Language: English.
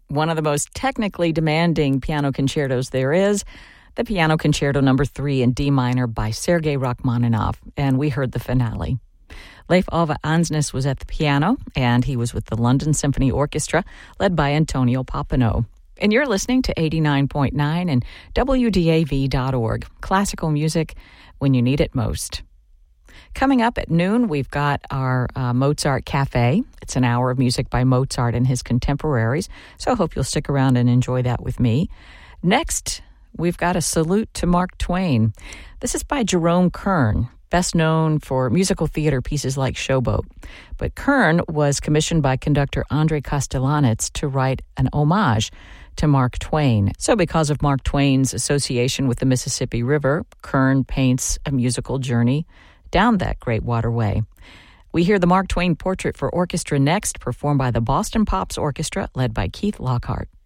one of the most technically demanding piano concertos there is, the Piano Concerto No. 3 in D minor by Sergei Rachmaninoff, and we heard the finale. Leif Ove Ansnes was at the piano, and he was with the London Symphony Orchestra, led by Antonio Papineau. And you're listening to 89.9 and WDAV.org, classical music when you need it most. Coming up at noon, we've got our Mozart Cafe. It's an hour of music by Mozart and his contemporaries, so I hope you'll stick around and enjoy that with me. Next, we've got a salute to Mark Twain. This is by Jerome Kern, best known for musical theater pieces like Showboat. But Kern was commissioned by conductor Andrei Kostelanetz to write an homage to Mark Twain. So because of Mark Twain's association with the Mississippi River, Kern paints a musical journey down that great waterway. We hear the Mark Twain Portrait for Orchestra next, performed by the Boston Pops Orchestra, led by Keith Lockhart.